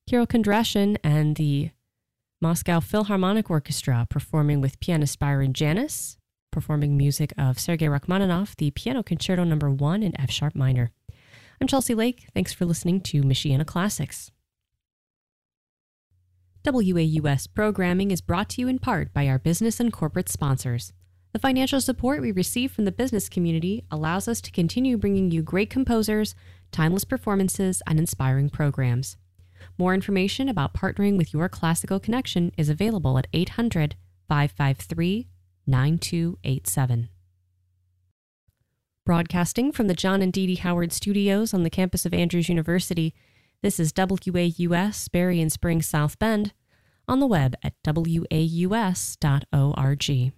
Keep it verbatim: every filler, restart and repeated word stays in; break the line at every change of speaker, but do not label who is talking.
Kirill Kondrashin and the Moscow Philharmonic Orchestra performing with pianist Byron Janis, performing music of Sergei Rachmaninoff, the Piano Concerto Number one in F-sharp minor. I'm Chelsea Lake. Thanks for listening to Michiana Classics. W A U S programming is brought to you in part by our business and corporate sponsors. The financial support we receive from the business community allows us to continue bringing you great composers, timeless performances, and inspiring programs. More information about partnering with your classical connection is available at eight hundred, five five three, nine two eight seven. Broadcasting from the John and Dee Dee Howard Studios on the campus of Andrews University, this is W A U S, Berry and Spring, South Bend, on the web at W A U S dot org.